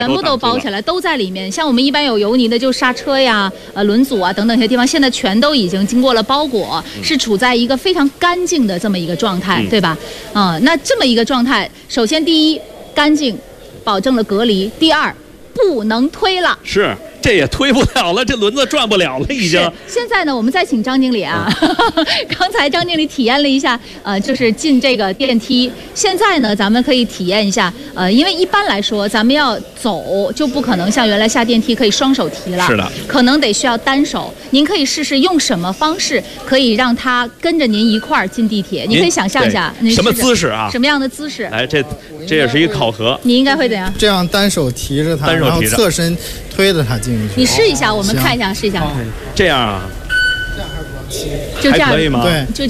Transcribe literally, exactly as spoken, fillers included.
全部都包起来，都在里面。像我们一般有油泥的，就刹车呀、呃轮组啊等等一些地方，现在全都已经经过了包裹，嗯、是处在一个非常干净的这么一个状态，嗯、对吧？啊、呃，那这么一个状态，首先第一，干净，保证了隔离；第二，不能推了。 是。这也推不了了，这轮子转不了了，已经。 现在呢，我们再请张经理啊。嗯、刚才张经理体验了一下，呃，就是进这个电梯。现在呢，咱们可以体验一下，呃，因为一般来说，咱们要走就不可能像原来下电梯可以双手提了， 是的， 可能得需要单手。您可以试试用什么方式可以让他跟着您一块儿进地铁。你可以想象一下， 什么姿势啊？ 什么样的姿势？ 来，这这也是一个考核。 你应该会怎样？ 这样单手提着它， 单手提着， 然后侧身推着它进。 你试一下，我们看一下，试一下。 这样啊， 这样还比较轻， 就这样可以吗？ 对， 就